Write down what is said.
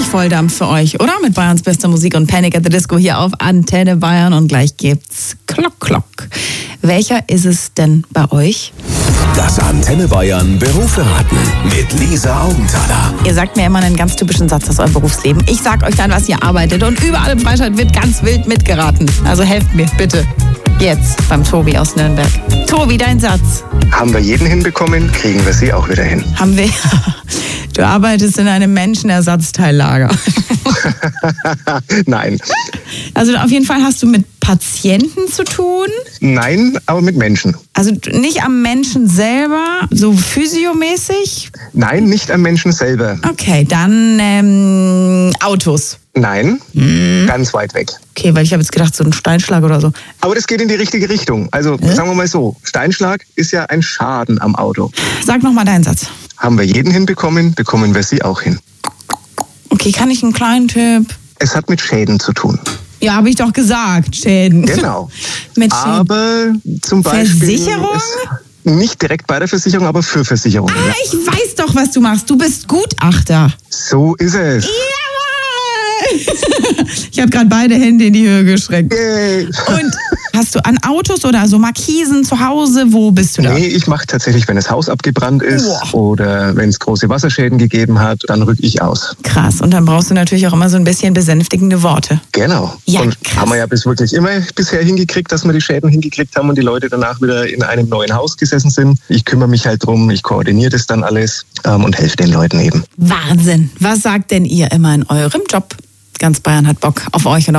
Volldampf für euch, oder? Mit Bayerns bester Musik und Panic at the Disco hier auf Antenne Bayern. Und gleich gibt's Klock, Klock. Welcher ist es denn bei euch? Das Antenne Bayern Berufsberaten mit Lisa Augenthaler. Ihr sagt mir immer einen ganz typischen Satz aus eurem Berufsleben. Ich sag euch dann, was ihr arbeitet. Und überall im Freistaat wird ganz wild mitgeraten. Also helft mir, bitte. Jetzt beim Tobi aus Nürnberg. Tobi, dein Satz. Haben wir jeden hinbekommen, kriegen wir sie auch wieder hin. Haben wir. Du arbeitest in einem Menschenersatzteillager. Nein. Also auf jeden Fall hast du mit Patienten zu tun? Nein, aber mit Menschen. Also nicht am Menschen selber, so physiomäßig? Nein, nicht am Menschen selber. Okay, dann Autos. Nein, ganz weit weg. Okay, weil ich habe jetzt gedacht, so ein Steinschlag oder so. Aber das geht in die richtige Richtung. Also sagen wir mal so, Steinschlag ist ja ein Schaden am Auto. Sag nochmal deinen Satz. Haben wir jeden hinbekommen, bekommen wir sie auch hin. Okay, kann ich einen kleinen Tipp? Es hat mit Schäden zu tun. Ja, habe ich doch gesagt, Schäden. Genau. Mit Schäden. Aber zum Beispiel... Versicherung? Nicht direkt bei der Versicherung, aber für Versicherungen. Ah, ich weiß doch, was du machst. Du bist Gutachter. So ist es. Jawohl! Ich habe gerade beide Hände in die Höhe gestreckt. Yay. Und hast du an Autos oder so Markisen zu Hause? Wo bist du da? Nee, ich mache tatsächlich, wenn das Haus abgebrannt ist oder wenn es große Wasserschäden gegeben hat, dann rück ich aus. Krass. Und dann brauchst du natürlich auch immer so ein bisschen besänftigende Worte. Genau. Ja, und krass. haben wir ja wirklich immer bisher hingekriegt, dass wir die Schäden hingekriegt haben und die Leute danach wieder in einem neuen Haus gesessen sind. Ich kümmere mich halt drum, ich koordiniere das dann alles und helfe den Leuten eben. Wahnsinn. Was sagt denn ihr immer in eurem Job? Ganz Bayern hat Bock auf euch und